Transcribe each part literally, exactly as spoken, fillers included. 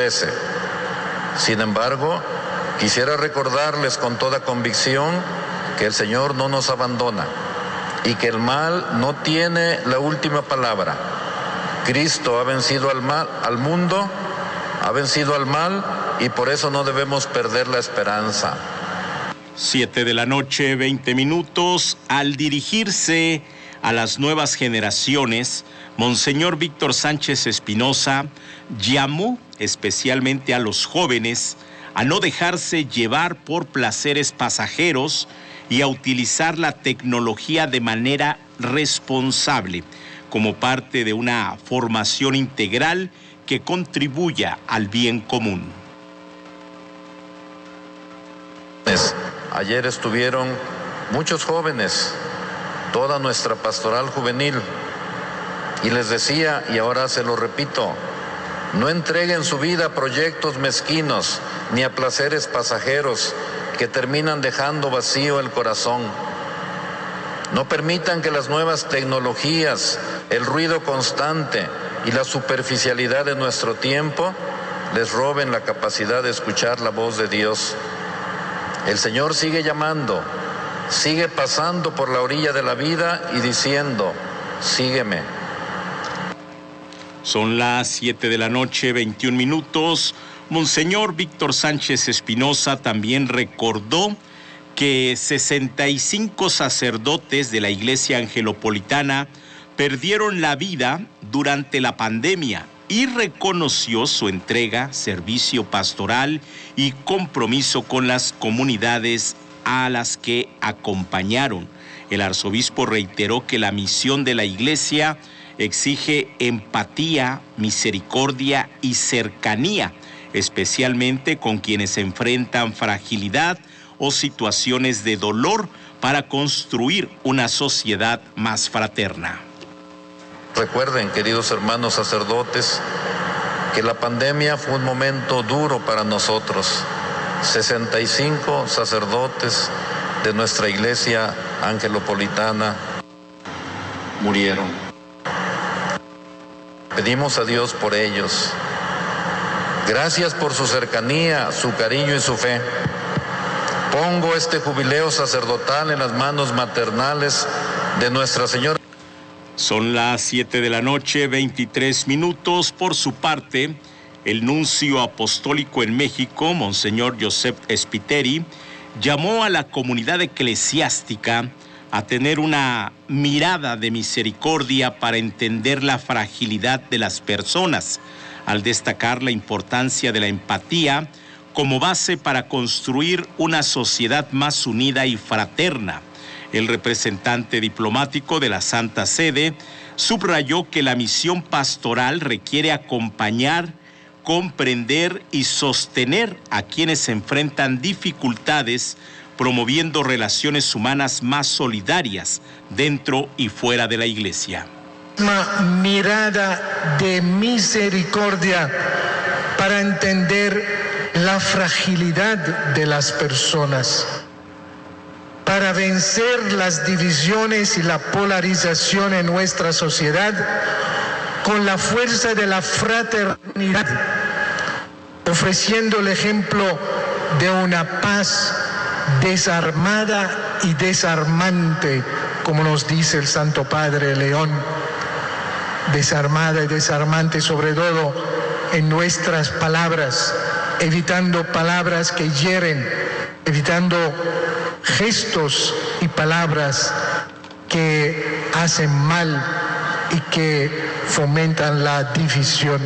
trece. Sin embargo, quisiera recordarles con toda convicción que el Señor no nos abandona y que el mal no tiene la última palabra. Cristo ha vencido al mal, al mundo, ha vencido al mal, y por eso no debemos perder la esperanza. Siete de la noche, veinte minutos. Al dirigirse a las nuevas generaciones, Monseñor Víctor Sánchez Espinosa llamó especialmente a los jóvenes a no dejarse llevar por placeres pasajeros y a utilizar la tecnología de manera responsable, como parte de una formación integral que contribuya al bien común. Ayer estuvieron muchos jóvenes, toda nuestra pastoral juvenil, y les decía, y ahora se lo repito, no entreguen su vida a proyectos mezquinos ni a placeres pasajeros que terminan dejando vacío el corazón. No permitan que las nuevas tecnologías, el ruido constante y la superficialidad de nuestro tiempo les roben la capacidad de escuchar la voz de Dios. El Señor sigue llamando, sigue pasando por la orilla de la vida y diciendo, sígueme. Son las siete de la noche, veintiún minutos. Monseñor Víctor Sánchez Espinosa también recordó que sesenta y cinco sacerdotes de la Iglesia Angelopolitana perdieron la vida durante la pandemia y reconoció su entrega, servicio pastoral y compromiso con las comunidades a las que acompañaron. El arzobispo reiteró que la misión de la Iglesia exige empatía, misericordia y cercanía, especialmente con quienes enfrentan fragilidad o situaciones de dolor, para construir una sociedad más fraterna. Recuerden, queridos hermanos sacerdotes, que la pandemia fue un momento duro para nosotros. sesenta y cinco sacerdotes de nuestra Iglesia Angelopolitana murieron. Pedimos a Dios por ellos. Gracias por su cercanía, su cariño y su fe. Pongo este jubileo sacerdotal en las manos maternales de Nuestra Señora. Son las siete de la noche, veintitrés minutos. Por su parte, el nuncio apostólico en México, Monseñor Joseph Spiteri, llamó a la comunidad eclesiástica a tener una mirada de misericordia para entender la fragilidad de las personas, al destacar la importancia de la empatía como base para construir una sociedad más unida y fraterna. El representante diplomático de la Santa Sede subrayó que la misión pastoral requiere acompañar, comprender y sostener a quienes enfrentan dificultades, promoviendo relaciones humanas más solidarias dentro y fuera de la Iglesia. Una mirada de misericordia para entender la fragilidad de las personas, para vencer las divisiones y la polarización en nuestra sociedad con la fuerza de la fraternidad, ofreciendo el ejemplo de una paz desarmada y desarmante, como nos dice el Santo Padre León, desarmada y desarmante sobre todo en nuestras palabras, evitando palabras que hieren, evitando gestos y palabras que hacen mal y que fomentan la división.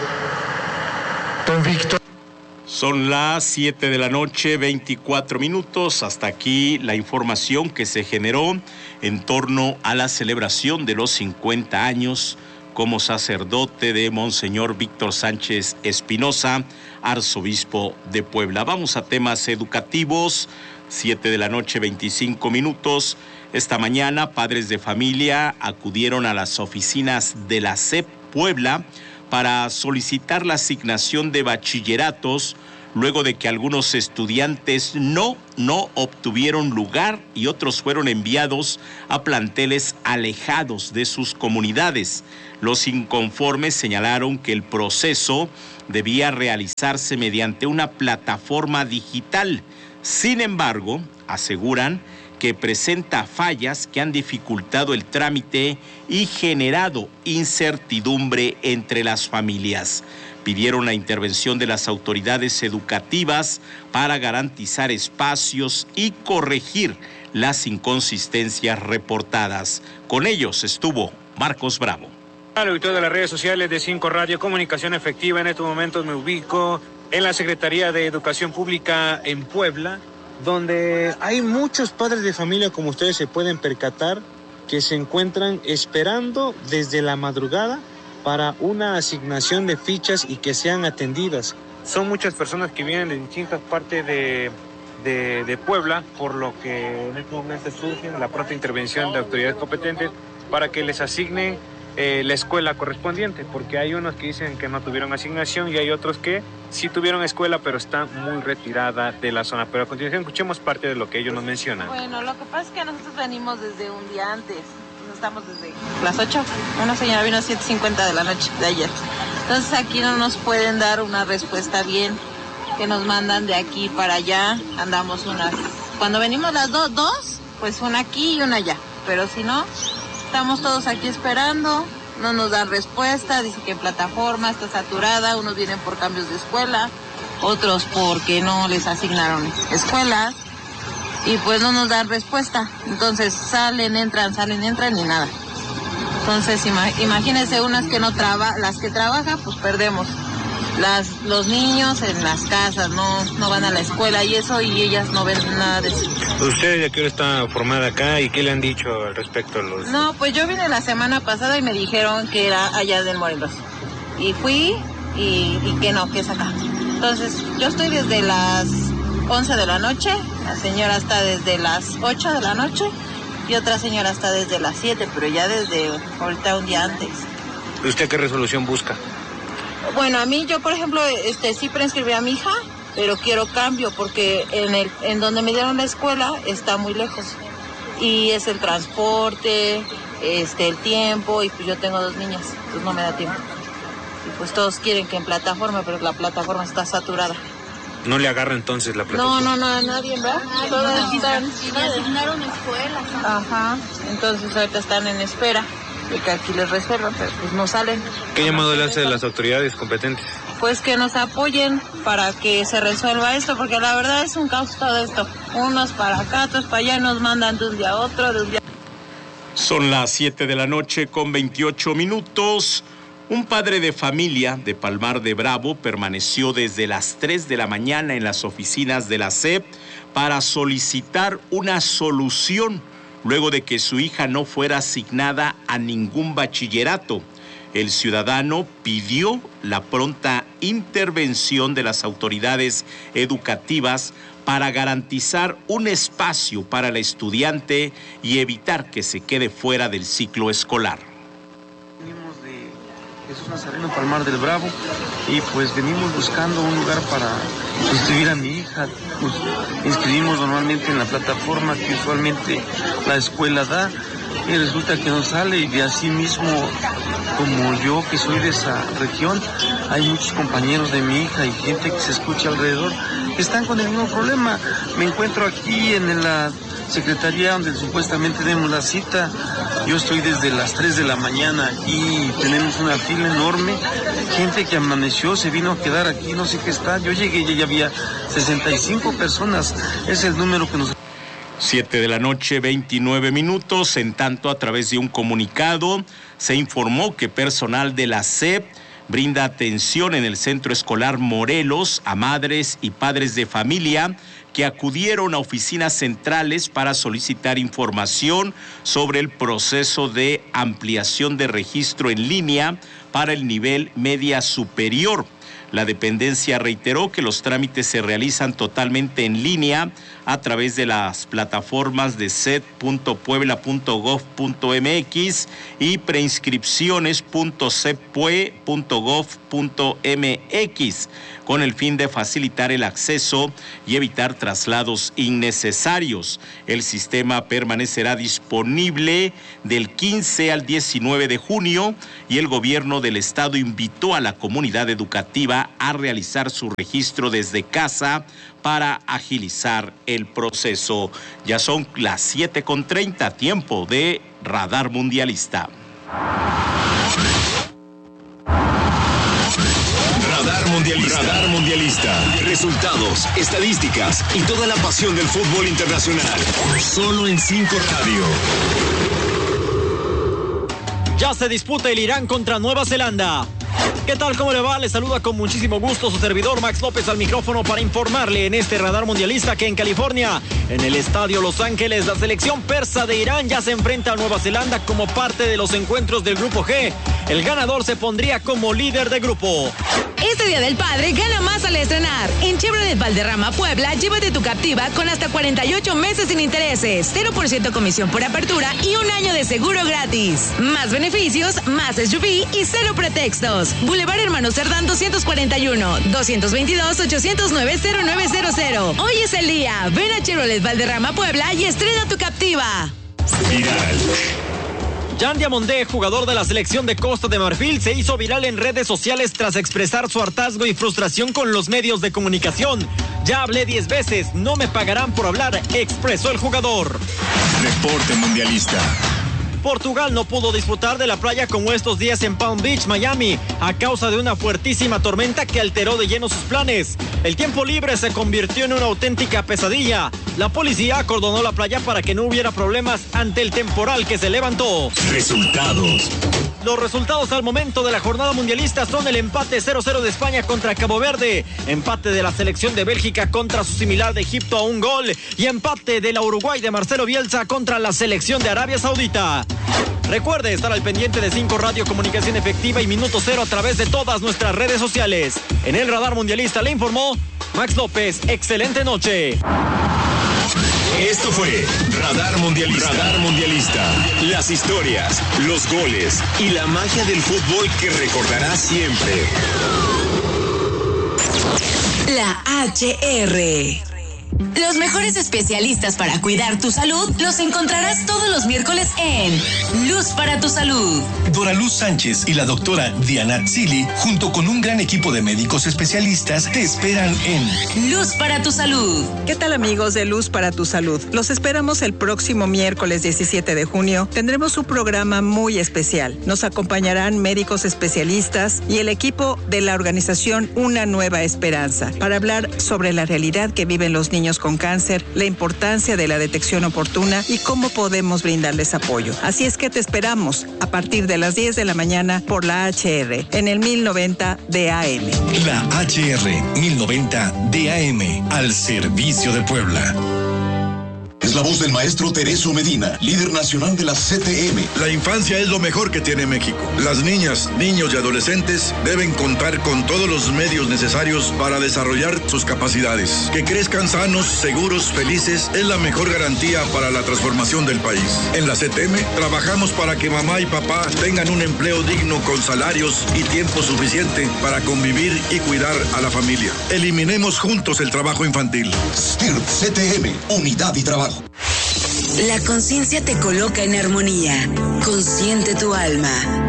Don Víctor. Son las siete de la noche, veinticuatro minutos. Hasta aquí la información que se generó en torno a la celebración de los cincuenta años como sacerdote de Monseñor Víctor Sánchez Espinosa, arzobispo de Puebla. Vamos a temas educativos. siete de la noche, veinticinco minutos. Esta mañana, padres de familia acudieron a las oficinas de la S E P Puebla para solicitar la asignación de bachilleratos luego de que algunos estudiantes no, no obtuvieron lugar y otros fueron enviados a planteles alejados de sus comunidades. Los inconformes señalaron que el proceso debía realizarse mediante una plataforma digital. Sin embargo, aseguran que presenta fallas que han dificultado el trámite y generado incertidumbre entre las familias. Pidieron la intervención de las autoridades educativas para garantizar espacios y corregir las inconsistencias reportadas. Con ellos estuvo Marcos Bravo. Al auditor de las redes sociales de Cinco Radio, Comunicación Efectiva, en estos momentos me ubico en la Secretaría de Educación Pública en Puebla, donde hay muchos padres de familia, como ustedes se pueden percatar, que se encuentran esperando desde la madrugada para una asignación de fichas y que sean atendidas. Son muchas personas que vienen de distintas partes de, de, de Puebla, por lo que en este momento surge la pronta intervención de autoridades competentes para que les asignen eh, la escuela correspondiente, porque hay unos que dicen que no tuvieron asignación y hay otros que sí tuvieron escuela, pero está muy retirada de la zona. Pero a continuación escuchemos parte de lo que ellos nos mencionan. Bueno, lo que pasa es que nosotros venimos desde un día antes. Estamos desde las ocho. Una señora vino a siete cincuenta de la noche de ayer. Entonces aquí no nos pueden dar una respuesta bien, que nos mandan de aquí para allá. Andamos unas... Cuando venimos las do- dos, pues una aquí y una allá. Pero si no, estamos todos aquí esperando. No nos dan respuesta. Dice que en plataforma está saturada. Unos vienen por cambios de escuela, otros porque no les asignaron escuelas. Y pues no nos dan respuesta. Entonces salen, entran, salen, entran y nada. Entonces ima- imagínense unas que no trabajan, las que trabajan, pues perdemos. Las, los niños en las casas no, no van a la escuela y eso, y ellas no ven nada de eso. ¿Usted de qué hora está formada acá y qué le han dicho al respecto a los...? No, pues yo vine la semana pasada y me dijeron que era allá del Morelos. Y fui y, y que no, que es acá. Entonces yo estoy desde las once de la noche, la señora está desde las ocho de la noche y otra señora está desde las siete, pero ya desde ahorita un día antes. ¿Usted qué resolución busca? Bueno, a mí yo, por ejemplo, este sí preinscribí a mi hija, pero quiero cambio porque en el en donde me dieron la escuela está muy lejos. Y es el transporte, este el tiempo, y pues yo tengo dos niñas, entonces no me da tiempo. Y pues todos quieren que en plataforma, pero la plataforma está saturada. ¿No le agarra entonces la plataforma? No, no, no, nadie, ¿verdad? Todas están... Y le asignaron escuela. Ajá, entonces ahorita están en espera de que aquí les reservan, pero pues no salen. ¿Qué llamado le hace a las autoridades competentes? Pues que nos apoyen para que se resuelva esto, porque la verdad es un caos todo esto. Unos para acá, otros para allá, nos mandan de un día a otro, de un día... Son las siete de la noche con veintiocho minutos. Un padre de familia de Palmar de Bravo permaneció desde las tres de la mañana en las oficinas de la S E P para solicitar una solución luego de que su hija no fuera asignada a ningún bachillerato. El ciudadano pidió la pronta intervención de las autoridades educativas para garantizar un espacio para la estudiante y evitar que se quede fuera del ciclo escolar. Jesús Nazareno Palmar del Bravo, y pues venimos buscando un lugar para inscribir a mi hija. Nos inscribimos normalmente en la plataforma que usualmente la escuela da, y resulta que no sale, y de así mismo, como yo que soy de esa región, hay muchos compañeros de mi hija y gente que se escucha alrededor que están con el mismo problema. Me encuentro aquí en la secretaría donde supuestamente tenemos la cita. Yo estoy desde las tres de la mañana aquí, tenemos una fila enorme, gente que amaneció, se vino a quedar aquí, no sé qué está. Yo llegué y ya había sesenta y cinco personas, es el número que nos... Siete de la noche, veintinueve minutos. En tanto, a través de un comunicado, se informó que personal de la S E P brinda atención en el Centro Escolar Morelos a madres y padres de familia que acudieron a oficinas centrales para solicitar información sobre el proceso de ampliación de registro en línea para el nivel media superior. La dependencia reiteró que los trámites se realizan totalmente en línea a través de las plataformas de c e d punto puebla punto gov punto m x y preinscripciones punto c e p u e punto gov punto m x, con el fin de facilitar el acceso y evitar traslados innecesarios. El sistema permanecerá disponible del quince al diecinueve de junio y el gobierno del estado invitó a la comunidad educativa a realizar su registro desde casa para agilizar el proceso. Ya son las siete con treinta, tiempo de Radar Mundialista. Radar Mundialista. Radar Mundialista. Resultados, estadísticas y toda la pasión del fútbol internacional. Solo en cinco Radio. Ya se disputa el Irán contra Nueva Zelanda. ¿Qué tal? ¿Cómo le va? Le saluda con muchísimo gusto su servidor Max López al micrófono para informarle en este Radar Mundialista que en California, en el estadio Los Ángeles, la selección persa de Irán ya se enfrenta a Nueva Zelanda como parte de los encuentros del Grupo G. El ganador se pondría como líder de grupo. Este Día del Padre gana más al estrenar. En Chevrolet Valderrama Puebla, llévate tu Captiva con hasta cuarenta y ocho meses sin intereses, cero por ciento comisión por apertura y un año de seguro gratis. Más beneficios, más S U V y cero pretextos. Boulevard Hermanos Cerdán doscientos cuarenta y uno, doscientos veintidós, ochocientos nueve, cero nueve cero cero. Hoy es el día. Ven a Chevrolet Valderrama Puebla y estrena tu Captiva. Viral. Jan Diamondé, jugador de la selección de Costa de Marfil, se hizo viral en redes sociales tras expresar su hartazgo y frustración con los medios de comunicación. Ya hablé diez veces, no me pagarán por hablar, expresó el jugador. Reporte Mundialista. Portugal no pudo disfrutar de la playa como estos días en Palm Beach, Miami, a causa de una fuertísima tormenta que alteró de lleno sus planes. El tiempo libre se convirtió en una auténtica pesadilla. La policía acordonó la playa para que no hubiera problemas ante el temporal que se levantó. Resultados. Los resultados al momento de la jornada mundialista son el empate cero cero de España contra Cabo Verde, empate de la selección de Bélgica contra su similar de Egipto a un gol y empate de la Uruguay de Marcelo Bielsa contra la selección de Arabia Saudita. Recuerde estar al pendiente de cinco Radio Comunicación Efectiva y Minuto Cero a través de todas nuestras redes sociales. En el Radar Mundialista le informó Max López. Excelente noche. Esto fue Radar Mundialista. Radar Mundialista. Las historias, los goles y la magia del fútbol que recordarás siempre. La H R. Los mejores especialistas para cuidar tu salud los encontrarás todos los miércoles en Luz para tu Salud. Dora Luz Sánchez y la doctora Diana Zili, junto con un gran equipo de médicos especialistas, te esperan en Luz para tu Salud. ¿Qué tal, amigos de Luz para tu Salud? Los esperamos el próximo miércoles diecisiete de junio. Tendremos un programa muy especial. Nos acompañarán médicos especialistas y el equipo de la organización Una Nueva Esperanza para hablar sobre la realidad que viven los niños con cáncer, la importancia de la detección oportuna y cómo podemos brindarles apoyo. Así es que te esperamos a partir de las diez de la mañana por la H R en el mil noventa D A M. La H R mil noventa D A M, al servicio de Puebla. Es la voz del maestro Tereso Medina, líder nacional de la C T M. La infancia es lo mejor que tiene México. Las niñas, niños y adolescentes deben contar con todos los medios necesarios para desarrollar sus capacidades. Que crezcan sanos, seguros, felices es la mejor garantía para la transformación del país. En la C T M trabajamos para que mamá y papá tengan un empleo digno con salarios y tiempo suficiente para convivir y cuidar a la familia. Eliminemos juntos el trabajo infantil. S T I R P C T M, unidad y trabajo. La conciencia te coloca en armonía. Consciente tu alma.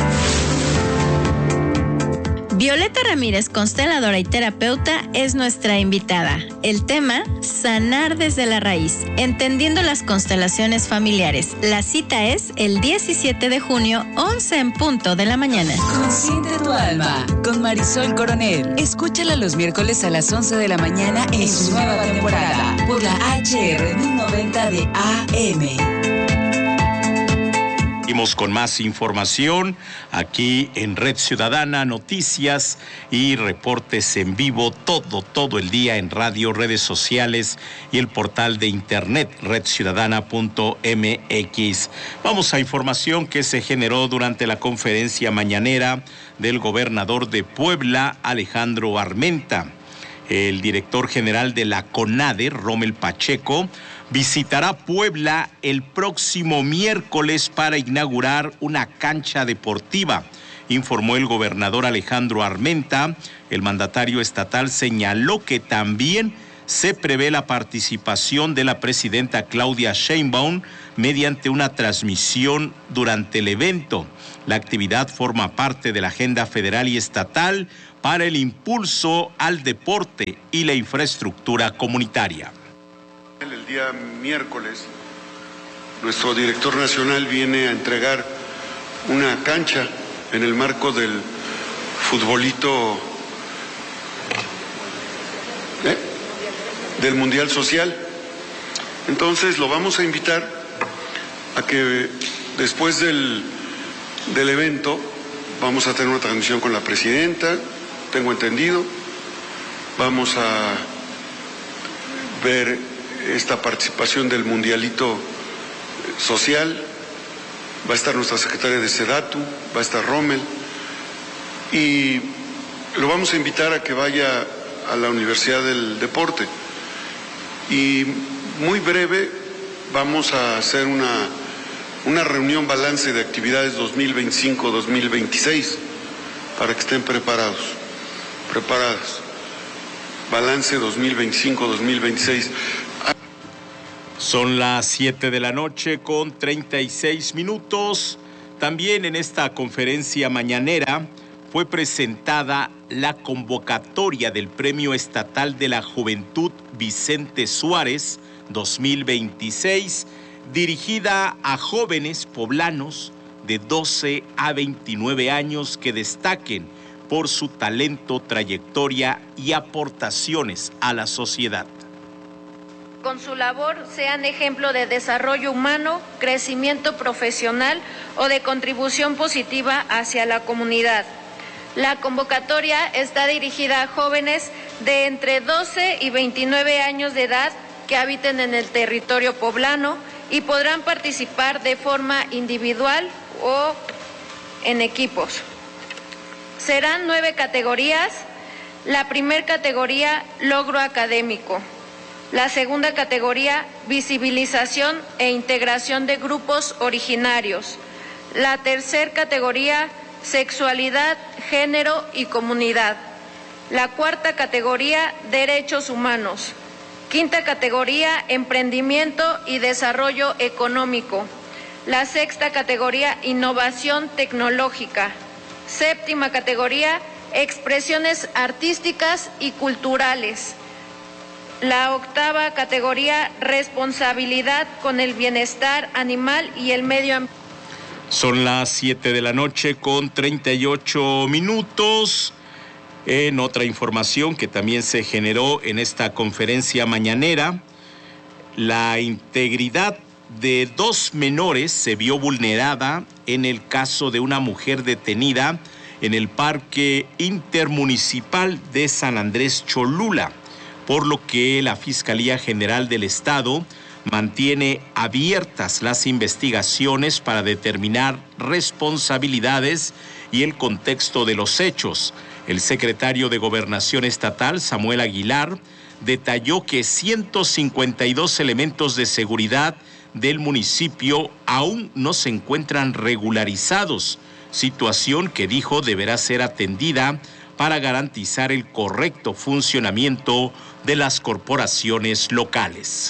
Violeta Ramírez, consteladora y terapeuta, es nuestra invitada. El tema, sanar desde la raíz, entendiendo las constelaciones familiares. La cita es el diecisiete de junio, once en punto de la mañana. Consciente tu alma, con Marisol Coronel. Escúchala los miércoles a las once de la mañana en su nueva temporada, por la H R mil noventa de A M. Seguimos con más información aquí en Red Ciudadana, noticias y reportes en vivo todo, todo el día en radio, redes sociales y el portal de internet red ciudadana punto m x. Vamos a información que se generó durante la conferencia mañanera del gobernador de Puebla, Alejandro Armenta. El director general de la CONADE, Rommel Pacheco, visitará Puebla el próximo miércoles para inaugurar una cancha deportiva, informó el gobernador Alejandro Armenta. El mandatario estatal señaló que también se prevé la participación de la presidenta Claudia Sheinbaum mediante una transmisión durante el evento. La actividad forma parte de la agenda federal y estatal para el impulso al deporte y la infraestructura comunitaria. El día miércoles, nuestro director nacional viene a entregar una cancha en el marco del futbolito ¿eh? del Mundial Social. Entonces lo vamos a invitar a que después del, del evento vamos a tener una transmisión con la presidenta, tengo entendido, vamos a ver esta participación del Mundialito Social, va a estar nuestra secretaria de Sedatu, va a estar Rommel, y lo vamos a invitar a que vaya a la Universidad del Deporte. Y muy breve vamos a hacer una, una reunión balance de actividades dos mil veinticinco dos mil veintiséis para que estén preparados, preparadas. Balance dos mil veinticinco dos mil veintiséis. Son las siete de la noche con treinta y seis minutos. También en esta conferencia mañanera fue presentada la convocatoria del Premio Estatal de la Juventud Vicente Suárez dos mil veintiséis, dirigida a jóvenes poblanos de doce a veintinueve años que destaquen por su talento, trayectoria y aportaciones a la sociedad. Con su labor sean ejemplo de desarrollo humano, crecimiento profesional o de contribución positiva hacia la comunidad. La convocatoria está dirigida a jóvenes de entre doce y veintinueve años de edad que habiten en el territorio poblano y podrán participar de forma individual o en equipos. Serán nueve categorías. La primera categoría, logro académico. La segunda categoría, visibilización e integración de grupos originarios. La tercera categoría, sexualidad, género y comunidad. La cuarta categoría, derechos humanos. Quinta categoría, emprendimiento y desarrollo económico. La sexta categoría, innovación tecnológica. Séptima categoría, expresiones artísticas y culturales. La octava categoría, responsabilidad con el bienestar animal y el medio ambiente. Son las siete de la noche con treinta y ocho minutos. En otra información que también se generó en esta conferencia mañanera, la integridad de dos menores se vio vulnerada en el caso de una mujer detenida en el Parque Intermunicipal de San Andrés Cholula, por lo que la Fiscalía General del Estado mantiene abiertas las investigaciones para determinar responsabilidades y el contexto de los hechos. El secretario de Gobernación Estatal, Samuel Aguilar, detalló que ciento cincuenta y dos elementos de seguridad del municipio aún no se encuentran regularizados, situación que dijo deberá ser atendida para garantizar el correcto funcionamiento de las corporaciones locales.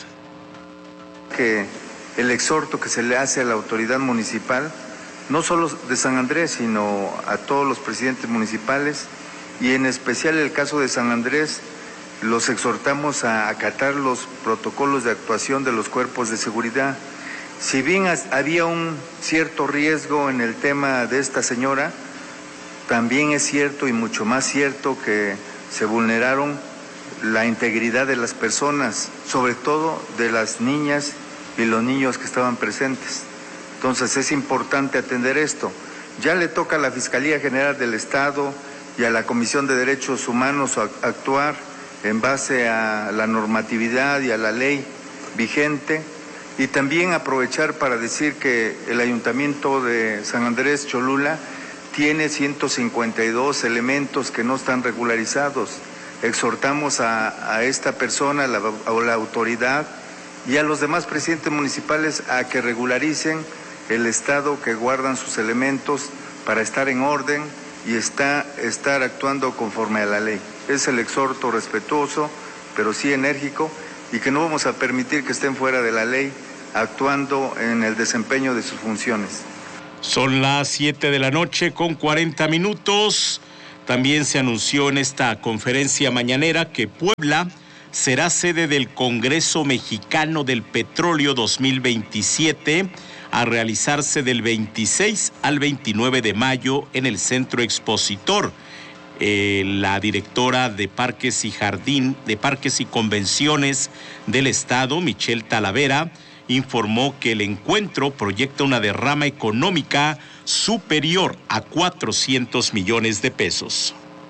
Que el exhorto que se le hace a la autoridad municipal, no solo de San Andrés, sino a todos los presidentes municipales, y en especial el caso de San Andrés, los exhortamos a acatar los protocolos de actuación de los cuerpos de seguridad. Si bien había un cierto riesgo en el tema de esta señora, también es cierto y mucho más cierto que se vulneraron la integridad de las personas, sobre todo de las niñas y los niños que estaban presentes. Entonces es importante atender esto. Ya le toca a la Fiscalía General del Estado y a la Comisión de Derechos Humanos actuar en base a la normatividad y a la ley vigente, y también aprovechar para decir que el Ayuntamiento de San Andrés Cholula tiene ciento cincuenta y dos elementos que no están regularizados. Exhortamos a, a esta persona, a la, a la autoridad y a los demás presidentes municipales a que regularicen el estado que guardan sus elementos para estar en orden y está, estar actuando conforme a la ley. Es el exhorto respetuoso, pero sí enérgico, y que no vamos a permitir que estén fuera de la ley actuando en el desempeño de sus funciones. Son las siete de la noche con cuarenta minutos. También se anunció en esta conferencia mañanera que Puebla será sede del Congreso Mexicano del Petróleo dos mil veintisiete, a realizarse del veintiséis al veintinueve de mayo en el Centro Expositor. Eh, la directora de Parques y Jardín, de Parques y Convenciones del Estado, Michelle Talavera, informó que el encuentro proyecta una derrama económica superior a cuatrocientos millones de pesos.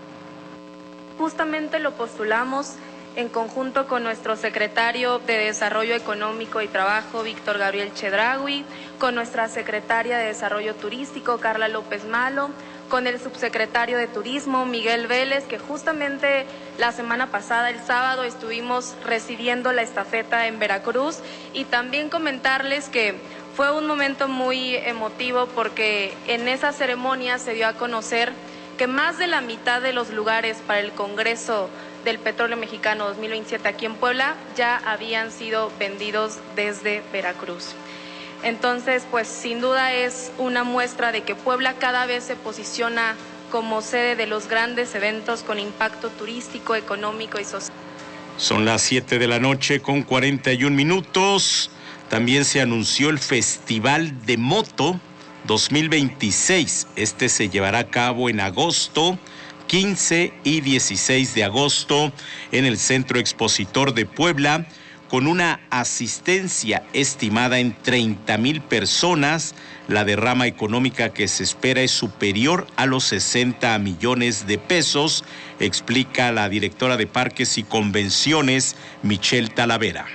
Justamente lo postulamos en conjunto con nuestro secretario de Desarrollo Económico y Trabajo, Víctor Gabriel Chedraui, con nuestra secretaria de Desarrollo Turístico, Carla López Malo, con el subsecretario de Turismo, Miguel Vélez, que justamente la semana pasada, el sábado, estuvimos recibiendo la estafeta en Veracruz, y también comentarles que fue un momento muy emotivo porque en esa ceremonia se dio a conocer que más de la mitad de los lugares para el Congreso del Petróleo Mexicano dos mil veintisiete aquí en Puebla ya habían sido vendidos desde Veracruz. Entonces, pues sin duda es una muestra de que Puebla cada vez se posiciona como sede de los grandes eventos con impacto turístico, económico y social. Son las siete de la noche con cuarenta y un minutos. También se anunció el Festival de Moto dos mil veintiséis. Este se llevará a cabo en agosto, quince y dieciséis de agosto, en el Centro Expositor de Puebla, con una asistencia estimada en treinta mil personas. La derrama económica que se espera es superior a los sesenta millones de pesos, explica la directora de Parques y Convenciones, Michelle Talavera.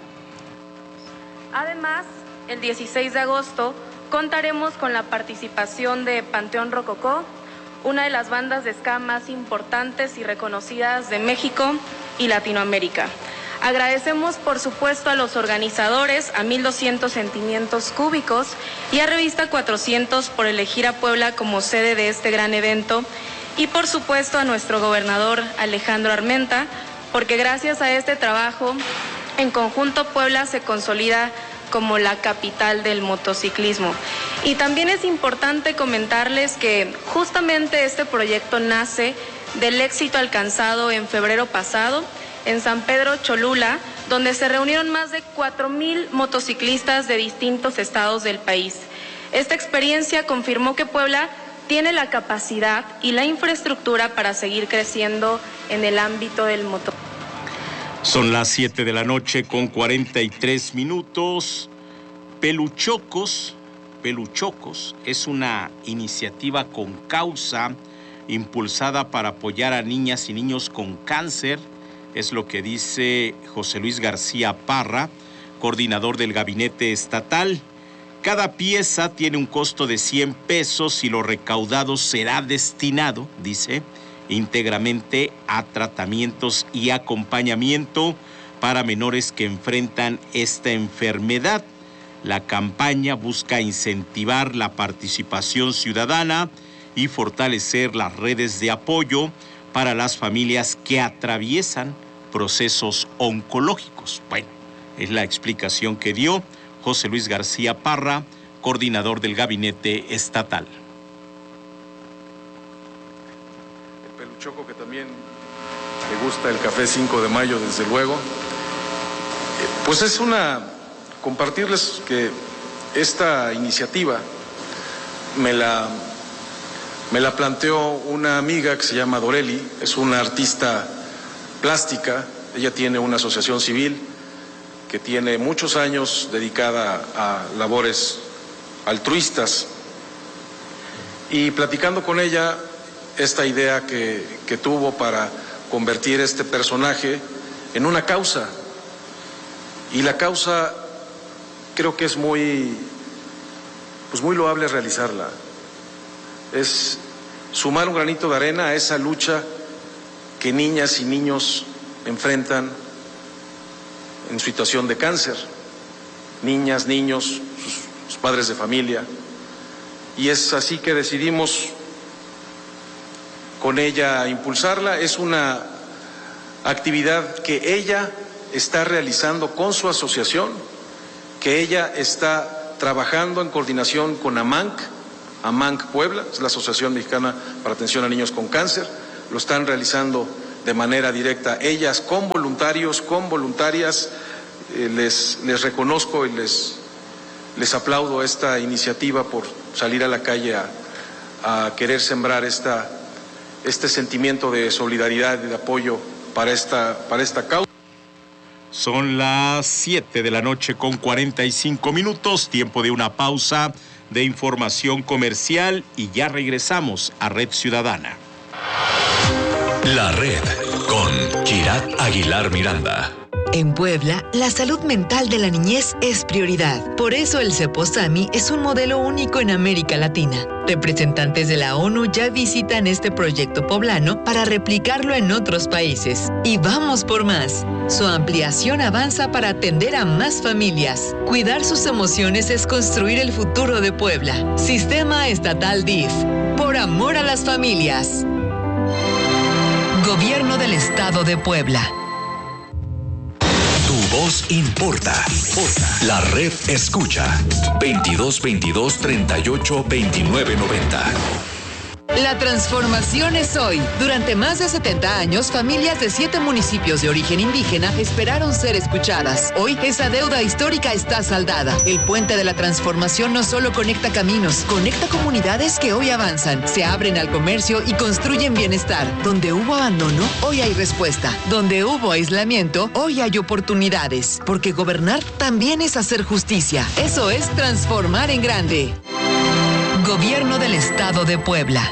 Además, el dieciséis de agosto contaremos con la participación de Panteón Rococó, una de las bandas de ska más importantes y reconocidas de México y Latinoamérica. Agradecemos, por supuesto, a los organizadores, a mil doscientos Sentimientos Cúbicos y a Revista cuatrocientos por elegir a Puebla como sede de este gran evento, y por supuesto a nuestro gobernador Alejandro Armenta, porque gracias a este trabajo, en conjunto Puebla se consolida como la capital del motociclismo. Y también es importante comentarles que justamente este proyecto nace del éxito alcanzado en febrero pasado en San Pedro Cholula, donde se reunieron más de cuatro mil motociclistas de distintos estados del país. Esta experiencia confirmó que Puebla tiene la capacidad y la infraestructura para seguir creciendo en el ámbito del motor. Son las siete de la noche con cuarenta y tres minutos. Peluchocos, Peluchocos es una iniciativa con causa impulsada para apoyar a niñas y niños con cáncer. Es lo que dice José Luis García Parra, coordinador del gabinete estatal. Cada pieza tiene un costo de cien pesos y lo recaudado será destinado, dice, íntegramente a tratamientos y acompañamiento para menores que enfrentan esta enfermedad. La campaña busca incentivar la participación ciudadana y fortalecer las redes de apoyo para las familias que atraviesan procesos oncológicos. Bueno, es la explicación que dio José Luis García Parra, coordinador del gabinete estatal. El Peluchoco, que también le gusta el café cinco de mayo, desde luego. Pues es una... compartirles que esta iniciativa me la... Me la planteó una amiga que se llama Doreli, es una artista plástica. Ella tiene una asociación civil que tiene muchos años dedicada a labores altruistas. Y platicando con ella, esta idea que, que tuvo para convertir este personaje en una causa. Y la causa creo que es muy, pues muy loable realizarla. Es sumar un granito de arena a esa lucha que niñas y niños enfrentan en situación de cáncer. Niñas, niños, sus, sus padres de familia. Y es así que decidimos con ella impulsarla. Es una actividad que ella está realizando con su asociación, que ella está trabajando en coordinación con AMANC, AMANC Puebla, es la Asociación Mexicana para Atención a Niños con Cáncer. Lo están realizando de manera directa ellas, con voluntarios, con voluntarias. Eh, les, les reconozco y les, les aplaudo esta iniciativa por salir a la calle a, a querer sembrar esta, este sentimiento de solidaridad y de apoyo para esta, para esta causa. Son las siete de la noche con cuarenta y cinco minutos, tiempo de una pausa de información comercial y ya regresamos a Red Ciudadana. La Red con Kirat Aguilar Miranda. En Puebla, la salud mental de la niñez es prioridad. Por eso el Ceposami es un modelo único en América Latina. Representantes de la ONU ya visitan este proyecto poblano para replicarlo en otros países. Y vamos por más. Su ampliación avanza para atender a más familias. Cuidar sus emociones es construir el futuro de Puebla. Sistema Estatal D I F. Por amor a las familias. Gobierno del Estado de Puebla. Tu voz importa. La Red escucha. veintidós veintidós treinta y ocho veintinueve noventa. La transformación es hoy. Durante más de setenta años, familias de siete municipios de origen indígena esperaron ser escuchadas. Hoy, esa deuda histórica está saldada. El puente de la transformación no solo conecta caminos, conecta comunidades que hoy avanzan, se abren al comercio y construyen bienestar. Donde hubo abandono, hoy hay respuesta. Donde hubo aislamiento, hoy hay oportunidades. Porque gobernar también es hacer justicia. Eso es transformar en grande. Gobierno del Estado de Puebla.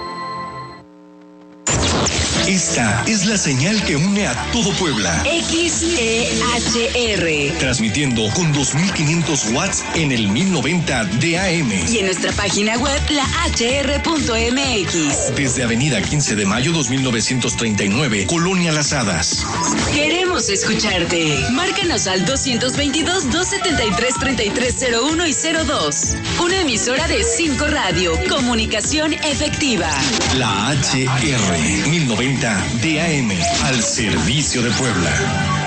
Esta es la señal que une a todo Puebla. X E H R. Transmitiendo con dos mil quinientos watts en el mil noventa D A M. Y en nuestra página web, la h r punto m x. Desde Avenida quince de mayo dos mil novecientos treinta y nueve, Colonia Las Hadas. Queremos escucharte. Márcanos al dos veintidós, dos setenta y tres, treinta y tres cero uno y cero dos. Una emisora de cinco Radio. Comunicación efectiva. La H R mil noventa D A M al servicio de Puebla.